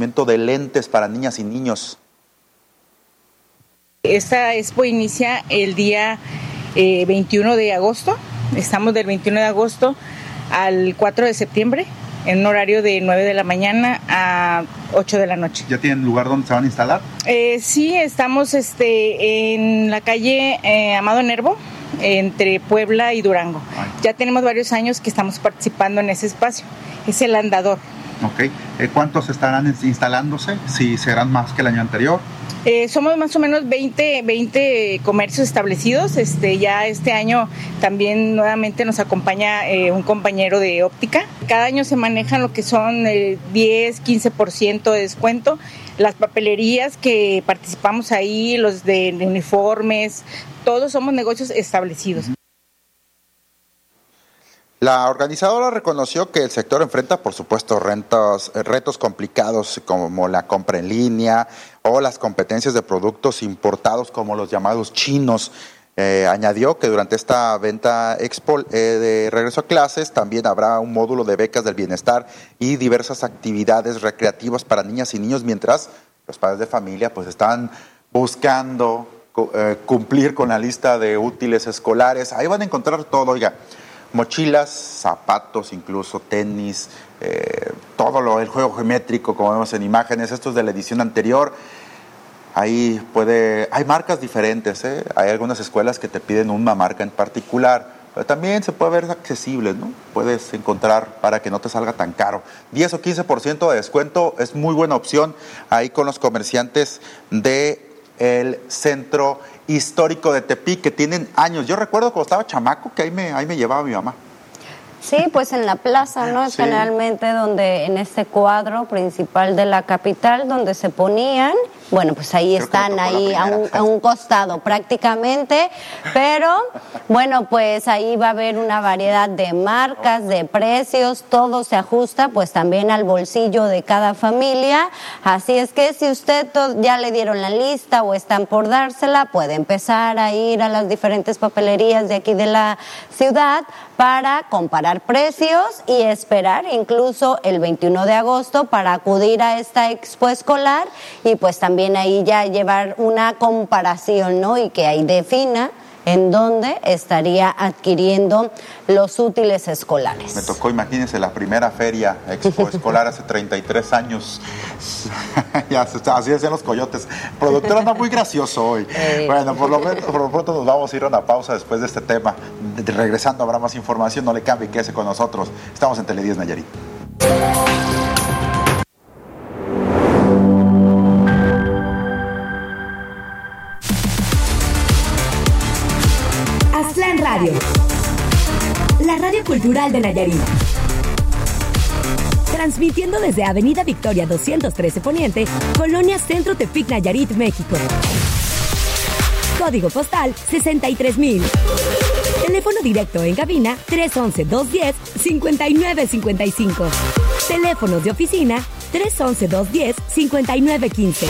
ofrecimiento de lentes para niñas y niños. Esta expo inicia el día 21 de agosto. Estamos del 21 de agosto al 4 de septiembre en un horario de 9 de la mañana a 8 de la noche. ¿Ya tienen lugar donde se van a instalar? Sí, estamos en la calle Amado Nervo, entre Puebla y Durango. Ya tenemos varios años que estamos participando en ese espacio. Es el andador. Ok. ¿Cuántos estarán instalándose? ¿Si serán más que el año anterior? Somos más o menos 20 comercios establecidos. Ya este año también nuevamente nos acompaña un compañero de óptica. Cada año se manejan lo que son 10, 15% de descuento. Las papelerías que participamos ahí, los de uniformes, todos somos negocios establecidos. La organizadora reconoció que el sector enfrenta, por supuesto, retos complicados como la compra en línea o las competencias de productos importados como los llamados chinos. Añadió que durante esta venta expo de regreso a clases también habrá un módulo de becas del bienestar y diversas actividades recreativas para niñas y niños, mientras los padres de familia pues están buscando cumplir con la lista de útiles escolares. Ahí van a encontrar todo, oiga. Mochilas, zapatos, incluso tenis, el juego geométrico, como vemos en imágenes, esto es de la edición anterior. Hay marcas diferentes, hay algunas escuelas que te piden una marca en particular, pero también se puede ver accesibles, ¿no? Puedes encontrar para que no te salga tan caro. 10 o 15% de descuento es muy buena opción ahí con los comerciantes del centro histórico de Tepic, que tienen años. Yo recuerdo cuando estaba chamaco que ahí me llevaba mi mamá. Sí, pues en la plaza, ¿no? Sí. Generalmente donde en este cuadro principal de la capital, donde se ponían, bueno, pues ahí están, ahí a un costado prácticamente, pero bueno, pues ahí va a haber una variedad de marcas, de precios, todo se ajusta pues también al bolsillo de cada familia, así es que si usted ya le dieron la lista o están por dársela, puede empezar a ir a las diferentes papelerías de aquí de la ciudad para comparar precios y esperar incluso el 21 de agosto para acudir a esta expo escolar y pues también ahí ya llevar una comparación, ¿no? Y que ahí defina en dónde estaría adquiriendo los útiles escolares. Me tocó, imagínense, la primera feria expo escolar hace 33 años. Ya, así decían los coyotes. Productor anda muy gracioso hoy. Bueno, por lo pronto nos vamos a ir a una pausa después de este tema. Regresando habrá más información, no le cambie, quédese con nosotros. Estamos en Tele 10 Nayarit. Aztlán Radio, la radio cultural de Nayarit. Transmitiendo desde Avenida Victoria 213 Poniente, Colonia Centro Tepic, Nayarit, México. Código postal 63,000. Teléfono directo en cabina 311-210-5955. Teléfonos de oficina 311-210-5915.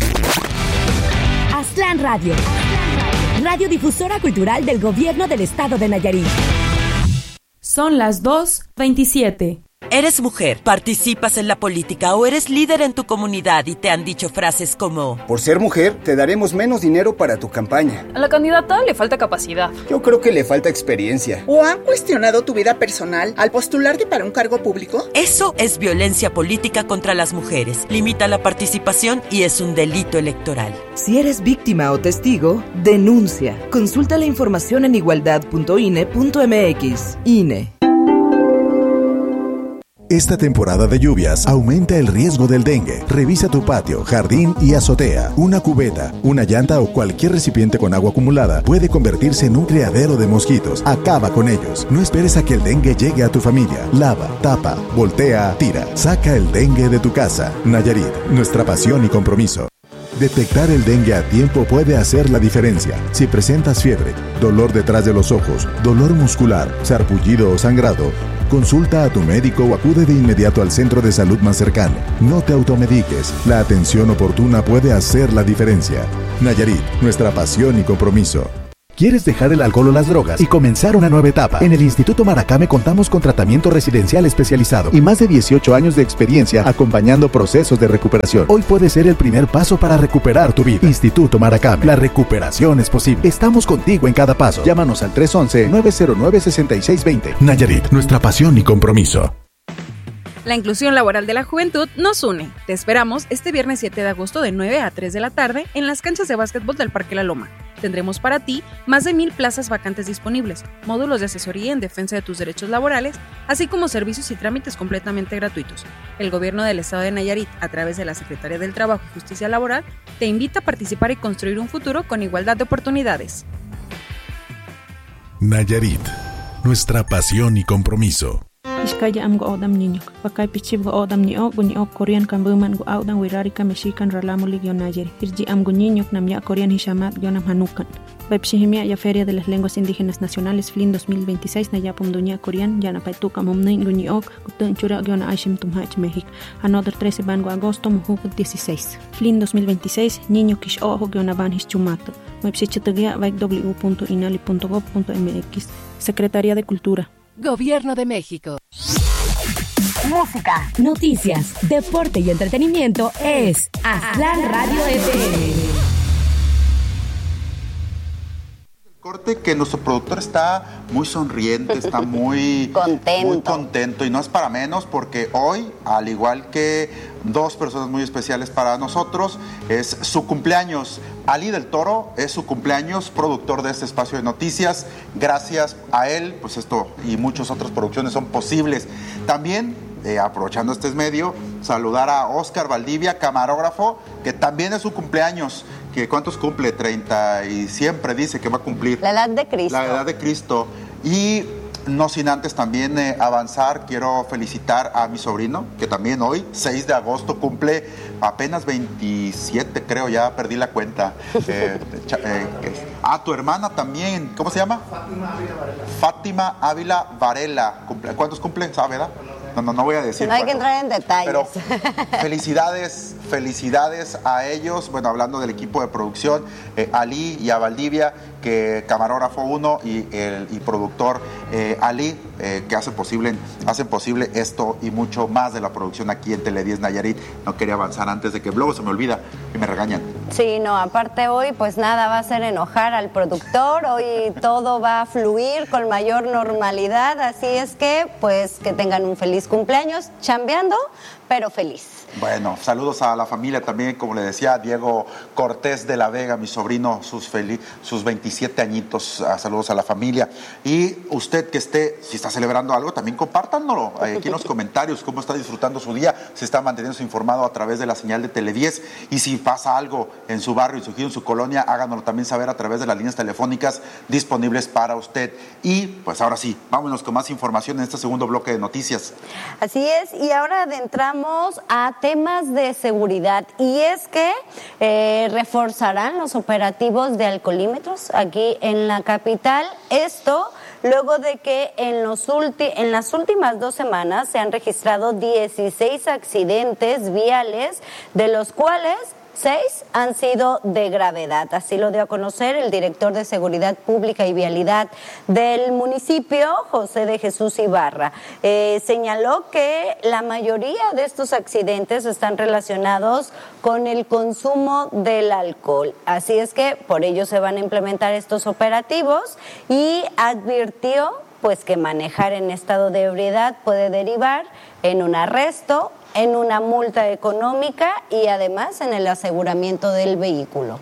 Aztlán Radio. Radiodifusora cultural del Gobierno del Estado de Nayarit. Son las 2:27. ¿Eres mujer, participas en la política o eres líder en tu comunidad y te han dicho frases como: por ser mujer, te daremos menos dinero para tu campaña? A la candidata le falta capacidad. Yo creo que le falta experiencia. ¿O han cuestionado tu vida personal al postularte para un cargo público? Eso es violencia política contra las mujeres. Limita la participación y es un delito electoral. Si eres víctima o testigo, denuncia. Consulta la información en igualdad.ine.mx. INE. Esta temporada de lluvias aumenta el riesgo del dengue. Revisa tu patio, jardín y azotea. Una cubeta, una llanta o cualquier recipiente con agua acumulada puede convertirse en un criadero de mosquitos. Acaba con ellos. No esperes a que el dengue llegue a tu familia. Lava, tapa, voltea, tira. Saca el dengue de tu casa. Nayarit, nuestra pasión y compromiso. Detectar el dengue a tiempo puede hacer la diferencia. Si presentas fiebre, dolor detrás de los ojos, dolor muscular, sarpullido o sangrado, consulta a tu médico o acude de inmediato al centro de salud más cercano. No te automediques. La atención oportuna puede hacer la diferencia. Nayarit, nuestra pasión y compromiso. ¿Quieres dejar el alcohol o las drogas y comenzar una nueva etapa? En el Instituto Maracame contamos con tratamiento residencial especializado y más de 18 años de experiencia acompañando procesos de recuperación. Hoy puede ser el primer paso para recuperar tu vida. Instituto Maracame, la recuperación es posible. Estamos contigo en cada paso. Llámanos al 311-909-6620. Nayarit, nuestra pasión y compromiso. La inclusión laboral de la juventud nos une. Te esperamos este viernes 7 de agosto de 9 a 3 de la tarde en las canchas de básquetbol del Parque La Loma. Tendremos para ti más de 1,000 plazas vacantes disponibles, módulos de asesoría en defensa de tus derechos laborales, así como servicios y trámites completamente gratuitos. El Gobierno del Estado de Nayarit, a través de la Secretaría del Trabajo y Justicia Laboral, te invita a participar y construir un futuro con igualdad de oportunidades. Nayarit, nuestra pasión y compromiso. Iskaya am go odam niño, pakay pichib go odam niño, Korean kambuman go audan wirarika mexican ralamuli Nayari. Irji am go niño namya Korean hishamat gionam hanukan. Pepsihimia ya Feria de las Lenguas Indígenas Nacionales FLIN 2026 Nayapum Duña Korean yana paituka momnin guñiok gutun chura giona aishim tumhach México. Another 13 bango agosto mujuk 16. FLIN 2026 niño kish ojo giona van hischumato. Website www.inali.gov.mx. Secretaría de Cultura. Gobierno de México. Música, noticias, deporte y entretenimiento es Aztlán Radio FM. Corte que nuestro productor está muy sonriente, está muy contento y no es para menos porque hoy, al igual que dos personas muy especiales para nosotros, es su cumpleaños. Ali del Toro es su cumpleaños, productor de este espacio de noticias. Gracias a él, pues esto y muchas otras producciones son posibles. También, aprovechando este medio, saludar a Oscar Valdivia, camarógrafo, que también es su cumpleaños. ¿Cuántos cumple? 30 y siempre dice que va a cumplir. La edad de Cristo. La edad de Cristo. Y no sin antes también avanzar, quiero felicitar a mi sobrino, que también hoy, 6 de agosto, cumple apenas 27, creo, ya perdí la cuenta. Tu hermana también, ¿cómo se llama? Fátima Ávila Varela. ¿Cuántos cumple? ¿Sabe, verdad? No voy a decir. No hay que entrar en detalles. Pero felicidades a ellos. Bueno, hablando del equipo de producción, Ali y a Valdivia, que camarógrafo 1 y productor Ali, que hacen posible esto y mucho más de la producción aquí en Tele10 Nayarit. No quería avanzar antes de que luego se me olvida y me regañan. Sí, no, aparte hoy pues nada va a hacer enojar al productor, hoy todo va a fluir con mayor normalidad, así es que pues que tengan un feliz cumpleaños, chambeando, pero feliz. Bueno, saludos a la familia también, como le decía, Diego Cortés de la Vega, mi sobrino, sus 27 añitos, saludos a la familia. Y usted que si está celebrando algo, también compártanlo aquí en los comentarios, cómo está disfrutando su día, si está manteniéndose informado a través de la señal de Tele10, y si pasa algo en su barrio, en su colonia, háganoslo también saber a través de las líneas telefónicas disponibles para usted. Y pues ahora sí, vámonos con más información en este segundo bloque de noticias. Así es, y ahora adentramos a temas de seguridad, y es que reforzarán los operativos de alcoholímetros aquí en la capital. Esto luego de que en las últimas 2 semanas se han registrado 16 accidentes viales, de los cuales 6 han sido de gravedad. Así lo dio a conocer el director de Seguridad Pública y Vialidad del municipio, José de Jesús Ibarra. Señaló que la mayoría de estos accidentes están relacionados con el consumo del alcohol. Así es que por ello se van a implementar estos operativos, y advirtió pues que manejar en estado de ebriedad puede derivar en un arresto, en una multa económica y además en el aseguramiento del vehículo.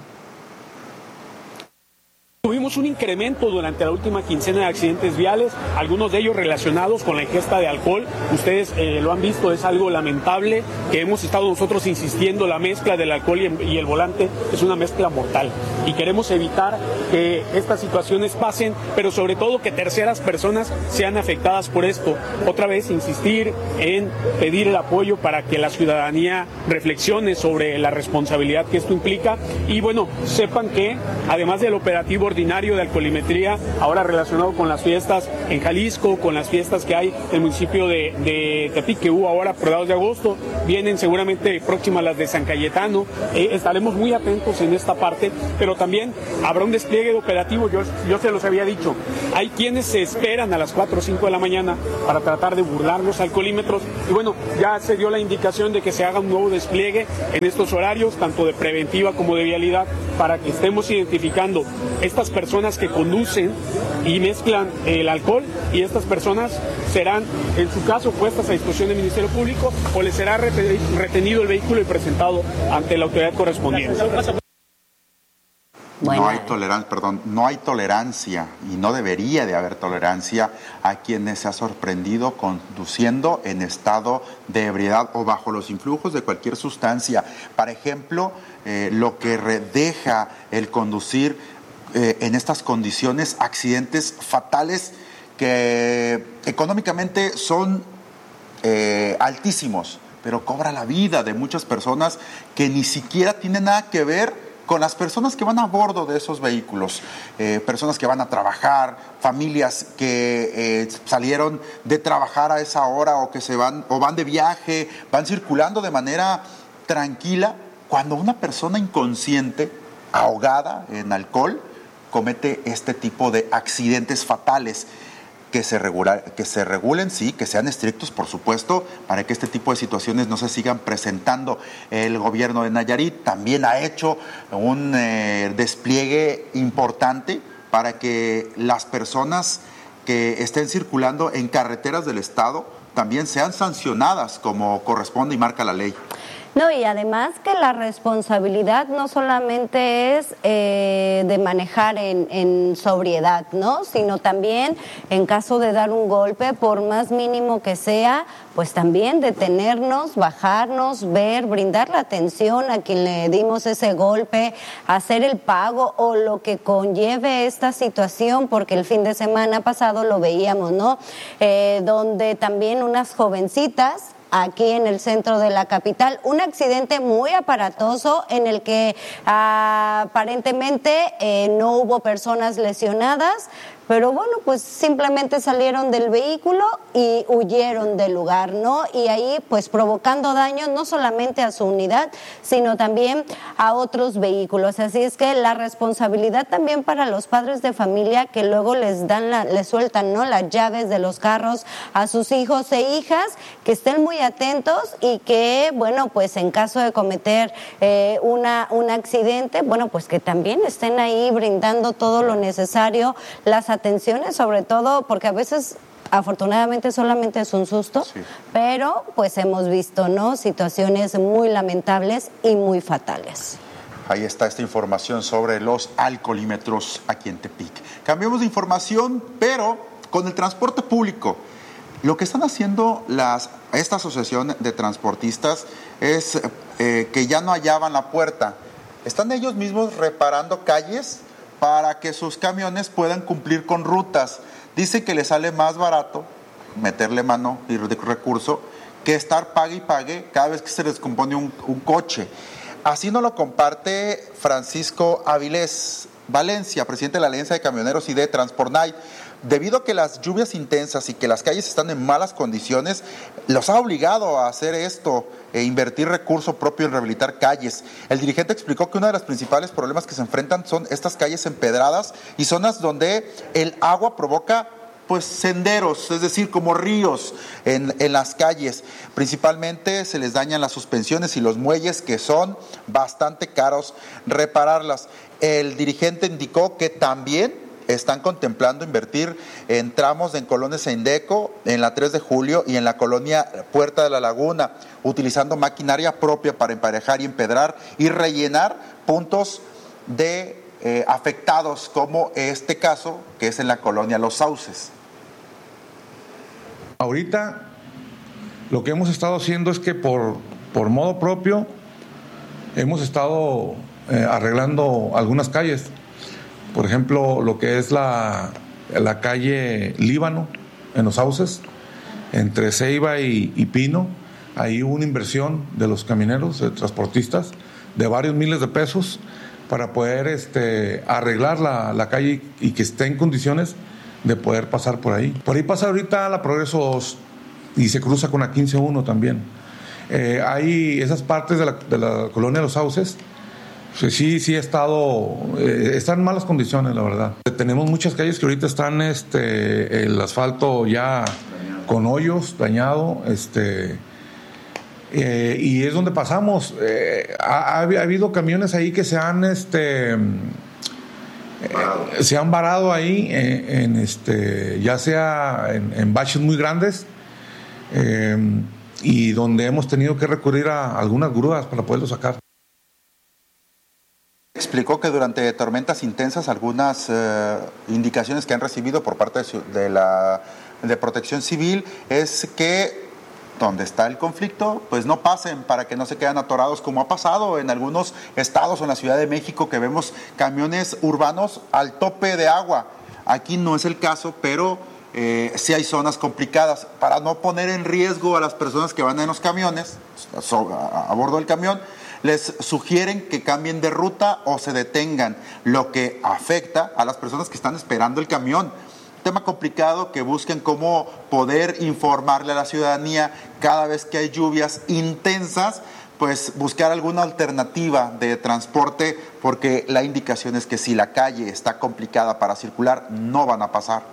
Tuvimos un incremento durante la última quincena de accidentes viales, algunos de ellos relacionados con la ingesta de alcohol. Ustedes lo han visto, es algo lamentable que hemos estado nosotros insistiendo. La mezcla del alcohol y el volante es una mezcla mortal y queremos evitar que estas situaciones pasen, pero sobre todo que terceras personas sean afectadas por esto. Otra vez insistir en pedir el apoyo para que la ciudadanía reflexione sobre la responsabilidad que esto implica, y bueno, sepan que además del operativo ordinario extraordinario de alcoholimetría, ahora relacionado con las fiestas en Jalisco, con las fiestas que hay en el municipio de Tepic, que hubo ahora por dados de agosto, vienen seguramente próximas las de San Cayetano, estaremos muy atentos en esta parte, pero también habrá un despliegue operativo, yo se los había dicho, hay quienes se esperan a las 4 o 5 de la mañana para tratar de burlar los alcoholímetros, y bueno, ya se dio la indicación de que se haga un nuevo despliegue en estos horarios, tanto de preventiva como de vialidad, para que estemos identificando estas personas que conducen y mezclan el alcohol, y estas personas serán, en su caso, puestas a disposición del Ministerio Público o les será retenido el vehículo y presentado ante la autoridad correspondiente. No hay tolerancia y no debería de haber tolerancia a quienes se ha sorprendido conduciendo en estado de ebriedad o bajo los influjos de cualquier sustancia. Por ejemplo, lo que deja el conducir en estas condiciones, accidentes fatales que económicamente son altísimos, pero cobra la vida de muchas personas que ni siquiera tienen nada que ver con las personas que van a bordo de esos vehículos, personas que van a trabajar, familias que salieron de trabajar a esa hora o que se van o van de viaje, van circulando de manera tranquila, cuando una persona inconsciente, ahogada en alcohol, comete este tipo de accidentes fatales. Que se regulen, sí, que sean estrictos, por supuesto, para que este tipo de situaciones no se sigan presentando. El gobierno de Nayarit también ha hecho un despliegue importante para que las personas que estén circulando en carreteras del estado también sean sancionadas como corresponde y marca la ley. No, y además que la responsabilidad no solamente es de manejar en sobriedad, ¿no? Sino también en caso de dar un golpe, por más mínimo que sea, pues también detenernos, bajarnos, ver, brindar la atención a quien le dimos ese golpe, hacer el pago o lo que conlleve esta situación, porque el fin de semana pasado lo veíamos, ¿no? Donde también unas jovencitas aquí en el centro de la capital, un accidente muy aparatoso en el que aparentemente no hubo personas lesionadas, pero bueno, pues simplemente salieron del vehículo y huyeron del lugar, ¿no? Y ahí pues provocando daño no solamente a su unidad, sino también a otros vehículos. Así es que la responsabilidad también para los padres de familia que luego les sueltan, ¿no?, las llaves de los carros a sus hijos e hijas, que estén muy atentos y que, bueno, pues en caso de cometer un accidente, bueno, pues que también estén ahí brindando todo lo necesario, las atenciones, sobre todo porque a veces afortunadamente solamente es un susto, sí, pero pues hemos visto, ¿no?, situaciones muy lamentables y muy fatales. Ahí está esta información sobre los alcoholímetros aquí en Tepic. Cambiamos de información, pero con el transporte público. Lo que están haciendo esta asociación de transportistas es que ya no hallaban la puerta. Están ellos mismos reparando calles para que sus camiones puedan cumplir con rutas. Dice que les sale más barato meterle mano y recurso que estar pague y pague cada vez que se les descompone un coche. Así nos lo comparte Francisco Avilés Valencia, presidente de la Alianza de Camioneros y de Transportnight. Debido a que las lluvias intensas y que las calles están en malas condiciones, los ha obligado a hacer esto, invertir recurso propio en rehabilitar calles. El dirigente explicó que uno de los principales problemas que se enfrentan son estas calles empedradas y zonas donde el agua provoca pues senderos, es decir, como ríos en las calles. Principalmente se les dañan las suspensiones y los muelles, que son bastante caros repararlas. El dirigente indicó que también están contemplando invertir en tramos en colonias Indeco, en la 3 de Julio y en la colonia Puerta de la Laguna, utilizando maquinaria propia para emparejar y empedrar y rellenar puntos de afectados, como este caso, que es en la colonia Los Sauces. Ahorita lo que hemos estado haciendo es que por modo propio hemos estado arreglando algunas calles. Por ejemplo, lo que es la calle Líbano, en Los Sauces, entre Ceiba y Pino, ahí hubo una inversión de los camioneros, de transportistas, de varios miles de pesos, para poder arreglar la calle y que esté en condiciones de poder pasar por ahí. Por ahí pasa ahorita la Progreso 2 y se cruza con la 15-1 también. Hay esas partes de la colonia de Los Sauces, sí están en malas condiciones, la verdad. Tenemos muchas calles que ahorita están el asfalto ya con hoyos, dañado, y es donde pasamos. Ha habido camiones ahí que se han varado ahí ya sea en baches muy grandes, y donde hemos tenido que recurrir a algunas grúas para poderlo sacar. Explicó que durante tormentas intensas algunas indicaciones que han recibido por parte de Protección Civil es que donde está el conflicto, pues no pasen para que no se queden atorados, como ha pasado en algunos estados o en la Ciudad de México, que vemos camiones urbanos al tope de agua. Aquí no es el caso, pero sí hay zonas complicadas. Para no poner en riesgo a las personas que van en los camiones, a bordo del camión, les sugieren que cambien de ruta o se detengan, lo que afecta a las personas que están esperando el camión. Tema complicado, que busquen cómo poder informarle a la ciudadanía cada vez que hay lluvias intensas, pues buscar alguna alternativa de transporte, porque la indicación es que si la calle está complicada para circular, no van a pasar.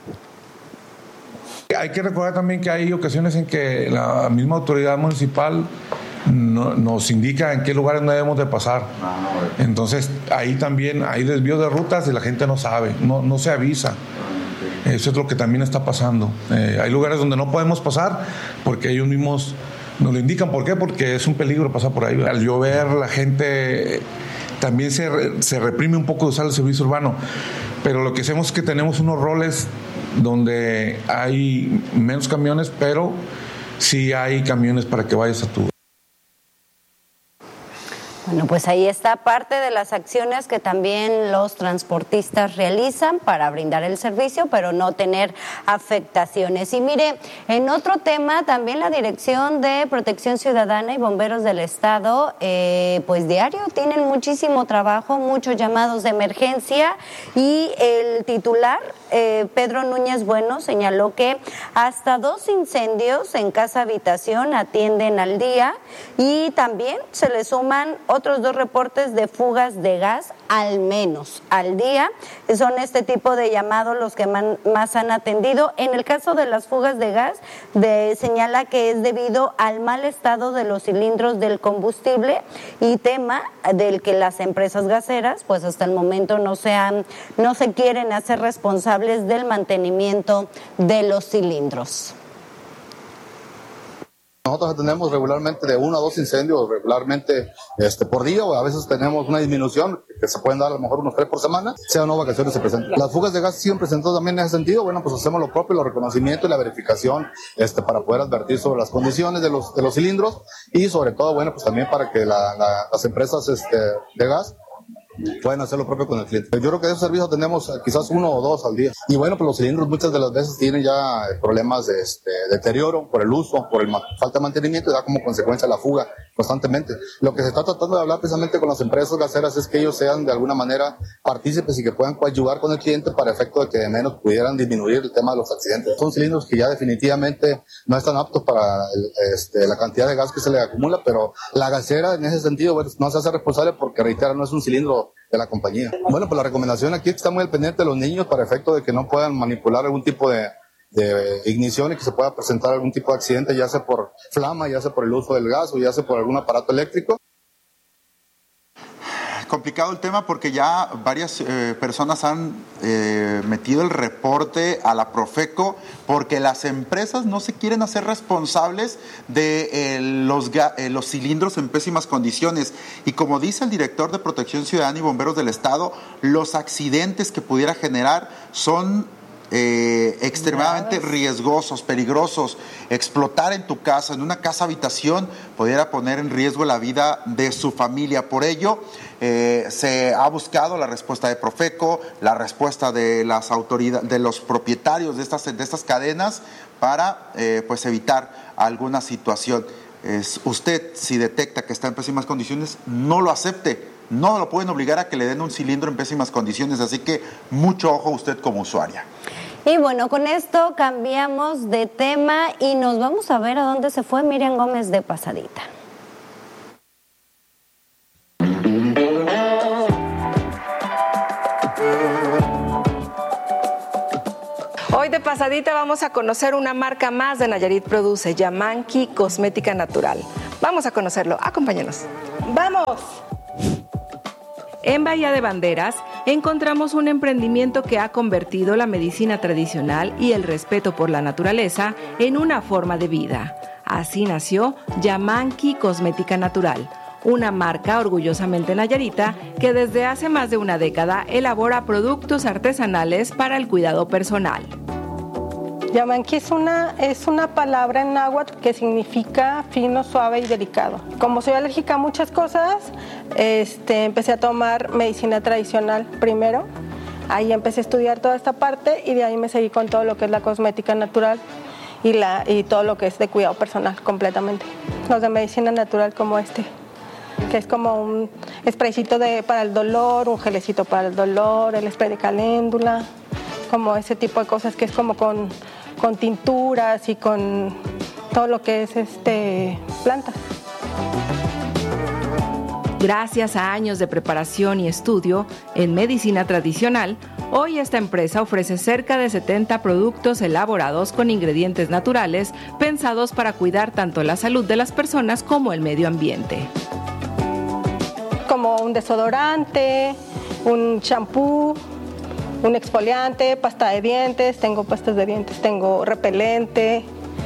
Hay que recordar también que hay ocasiones en que la misma autoridad municipal nos indica en qué lugares no debemos de pasar. Entonces ahí también hay desvío de rutas y la gente no sabe, no se avisa. Eso es lo que también está pasando. Hay lugares donde no podemos pasar porque ellos mismos nos lo indican. ¿Por qué? Porque es un peligro pasar por ahí. Al llover, la gente también se reprime un poco de usar el servicio urbano. Pero lo que hacemos es que tenemos unos roles donde hay menos camiones, pero sí hay camiones para que vayas a tu... Bueno, pues ahí está parte de las acciones que también los transportistas realizan para brindar el servicio, pero no tener afectaciones. Y mire, en otro tema, también la Dirección de Protección Ciudadana y Bomberos del Estado, pues diario tienen muchísimo trabajo, muchos llamados de emergencia, y el titular, Pedro Núñez Bueno, señaló que hasta 2 incendios en casa habitación atienden al día, y también se le suman otros 2 reportes de fugas de gas al menos al día. Son este tipo de llamados los que más han atendido. En el caso de las fugas de gas, señala que es debido al mal estado de los cilindros del combustible, y tema del que las empresas gaseras pues hasta el momento no se quieren hacer responsables del mantenimiento de los cilindros. Nosotros tenemos regularmente de 1 a 2 incendios regularmente por día, o a veces tenemos una disminución que se pueden dar a lo mejor unos 3 por semana, sea o no vacaciones se presentan. Las fugas de gas siguen presentando también en ese sentido. Bueno, pues hacemos lo propio, el reconocimiento y la verificación para poder advertir sobre las condiciones de los cilindros, y sobre todo, bueno, pues también para que las empresas de gas pueden hacer lo propio con el cliente. Yo creo que de esos servicios tenemos quizás 1 o 2 al día. Y bueno, pues los cilindros muchas de las veces tienen ya problemas de deterioro por el uso, por falta de mantenimiento, y da como consecuencia la fuga constantemente. Lo que se está tratando de hablar precisamente con las empresas gaseras es que ellos sean de alguna manera partícipes y que puedan coadyuvar con el cliente para efecto de que de menos pudieran disminuir el tema de los accidentes. Son cilindros que ya definitivamente no están aptos para la cantidad de gas que se le acumula, pero la gasera en ese sentido, bueno, no se hace responsable porque, reitero, no es un cilindro de la compañía. Bueno, pues la recomendación aquí es que está muy al pendiente de los niños para efecto de que no puedan manipular algún tipo de ignición y que se pueda presentar algún tipo de accidente, ya sea por flama, ya sea por el uso del gas o ya sea por algún aparato eléctrico. Complicado el tema porque ya varias personas han metido el reporte a la Profeco porque las empresas no se quieren hacer responsables de los cilindros en pésimas condiciones. Y como dice el director de Protección Ciudadana y Bomberos del Estado, los accidentes que pudiera generar son extremadamente riesgosos, peligrosos. Explotar en tu casa, en una casa habitación, pudiera poner en riesgo la vida de su familia. Por ello, se ha buscado la respuesta de Profeco, la respuesta de las autoridades, de los propietarios de estas cadenas, para pues evitar alguna situación. usted, si detecta que está en pésimas condiciones, no lo acepte. No lo pueden obligar a que le den un cilindro en pésimas condiciones, así que mucho ojo usted como usuaria. Y bueno, con esto cambiamos de tema y nos vamos a ver a dónde se fue Miriam Gómez de pasadita. Hoy de pasadita vamos a conocer una marca más de Nayarit Produce, Yamanqui Cosmética Natural. Vamos a conocerlo, acompáñenos. ¡Vamos! En Bahía de Banderas encontramos un emprendimiento que ha convertido la medicina tradicional y el respeto por la naturaleza en una forma de vida. Así nació Yamanqui Cosmética Natural, una marca orgullosamente nayarita que desde hace más de una década elabora productos artesanales para el cuidado personal. Yamanqui es una palabra en náhuatl que significa fino, suave y delicado. Como soy alérgica a muchas cosas, empecé a tomar medicina tradicional primero. Ahí empecé a estudiar toda esta parte y de ahí me seguí con todo lo que es la cosmética natural y todo lo que es de cuidado personal completamente. Los de medicina natural como que es como un spraycito para el dolor, un gelecito para el dolor, el spray de caléndula, como ese tipo de cosas que es como con tinturas y con todo lo que es plantas. Gracias a años de preparación y estudio en medicina tradicional, hoy esta empresa ofrece cerca de 70 productos elaborados con ingredientes naturales pensados para cuidar tanto la salud de las personas como el medio ambiente. Como un desodorante, un champú, un exfoliante, pasta de dientes, tengo pastas de dientes, tengo repelente,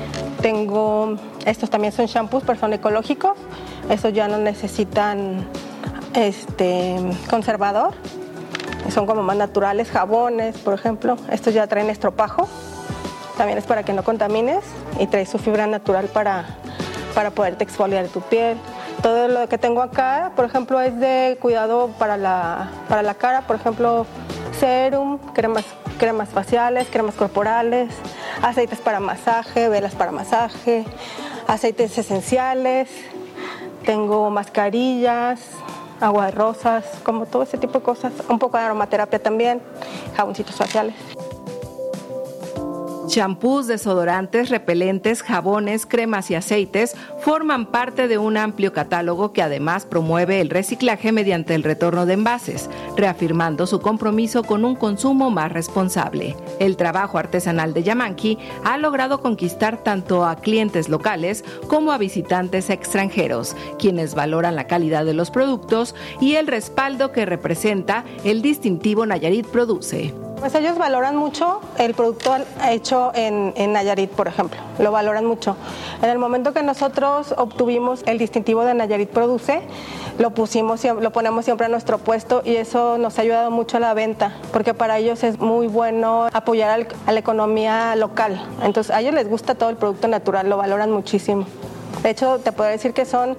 estos también son shampoos, pero son ecológicos, estos ya no necesitan conservador, son como más naturales, jabones, por ejemplo, estos ya traen estropajo, también es para que no contamines y trae su fibra natural para poderte exfoliar tu piel. Todo lo que tengo acá, por ejemplo, es de cuidado para la cara, por ejemplo, serum, cremas faciales, cremas corporales, aceites para masaje, velas para masaje, aceites esenciales, tengo mascarillas, agua de rosas, como todo ese tipo de cosas, un poco de aromaterapia también, jaboncitos faciales. Champús, desodorantes, repelentes, jabones, cremas y aceites forman parte de un amplio catálogo que además promueve el reciclaje mediante el retorno de envases, reafirmando su compromiso con un consumo más responsable. El trabajo artesanal de Yamanqui ha logrado conquistar tanto a clientes locales como a visitantes extranjeros, quienes valoran la calidad de los productos y el respaldo que representa el distintivo Nayarit Produce. Pues ellos valoran mucho el producto hecho en Nayarit, por ejemplo, lo valoran mucho. En el momento que nosotros obtuvimos el distintivo de Nayarit Produce, lo ponemos siempre a nuestro puesto y eso nos ha ayudado mucho a la venta, porque para ellos es muy bueno apoyar a la economía local. Entonces a ellos les gusta todo el producto natural, lo valoran muchísimo. De hecho, te puedo decir que son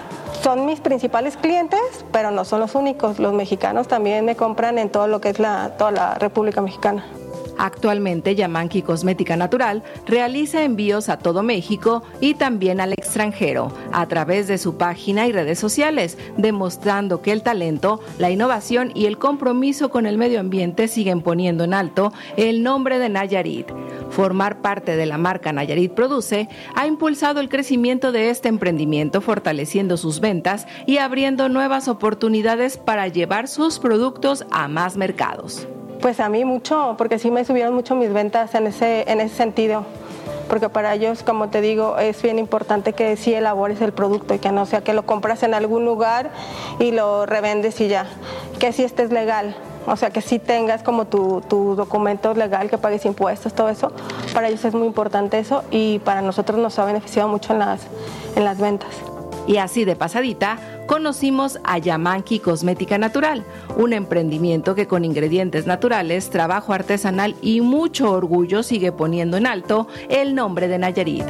mis principales clientes, pero no son los únicos. Los mexicanos también me compran en todo lo que es toda la República Mexicana. Actualmente, Yamanqui Cosmética Natural realiza envíos a todo México y también al extranjero a través de su página y redes sociales, demostrando que el talento, la innovación y el compromiso con el medio ambiente siguen poniendo en alto el nombre de Nayarit. Formar parte de la marca Nayarit Produce ha impulsado el crecimiento de este emprendimiento, fortaleciendo sus ventas y abriendo nuevas oportunidades para llevar sus productos a más mercados. Pues a mí mucho, porque sí me subieron mucho mis ventas en ese sentido, porque para ellos, como te digo, es bien importante que sí elabores el producto y que no sea que lo compras en algún lugar y lo revendes y ya, que sí estés legal, o sea que sí tengas como tu documento legal, que pagues impuestos, todo eso. Para ellos es muy importante eso y para nosotros nos ha beneficiado mucho en las ventas. Y así de pasadita, conocimos a Yamanqui Cosmética Natural, un emprendimiento que con ingredientes naturales, trabajo artesanal y mucho orgullo sigue poniendo en alto el nombre de Nayarit.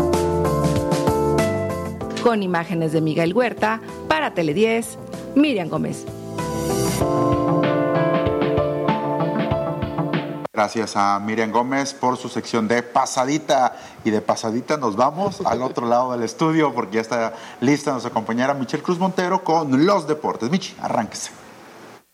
Con imágenes de Miguel Huerta, para Tele10, Miriam Gómez. Gracias a Miriam Gómez por su sección de Pasadita. Y de Pasadita nos vamos al otro lado del estudio porque ya está lista nuestra compañera Michelle Cruz Montero con los deportes. Michi, arránquese.